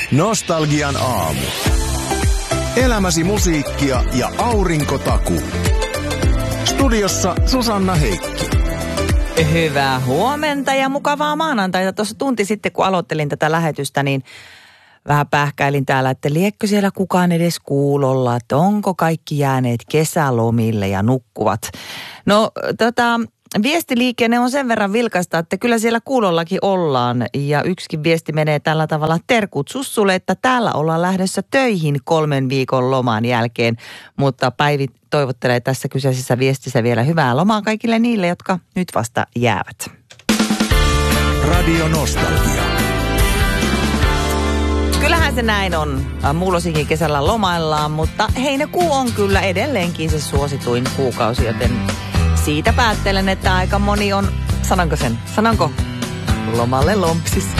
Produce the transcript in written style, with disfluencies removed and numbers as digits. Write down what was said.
Nostalgian aamu. Elämäsi musiikkia ja aurinkotakuu. Studiossa Susanna Heikki. Hyvää huomenta ja mukavaa maanantaita. Tuossa tunti sitten, kun aloittelin tätä lähetystä, niin vähän pähkäilin täällä, että liekkö siellä kukaan edes kuulolla, että onko kaikki jääneet kesälomille ja nukkuvat. No viestiliikenne on sen verran vilkasta, että kyllä siellä kuulollakin ollaan ja yksikin viesti menee tällä tavalla: terkut sussulle, että täällä ollaan lähdössä töihin 3 viikon loman jälkeen, mutta Päivi toivottelee tässä kyseisessä viestissä vielä hyvää lomaa kaikille niille, jotka nyt vasta jäävät. Radio Nostalgia. Kyllähän se näin on. Muulosikin kesällä lomaillaan, mutta heinäkuu on kyllä edelleenkin se suosituin kuukausi, joten siitä päättelen, että aika moni on, sanonko, lomalle lompsis.